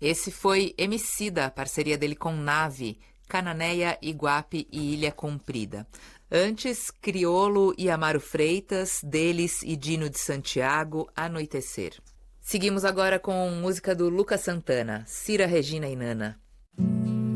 Esse foi Emicida, a parceria dele com Nave, Cananéia, Iguape e Ilha Comprida. Antes, Criolo e Amaro Freitas, Deles e Dino de Santiago, Anoitecer. Seguimos agora com música do Lucas Santana, Cira, Regina e Nana.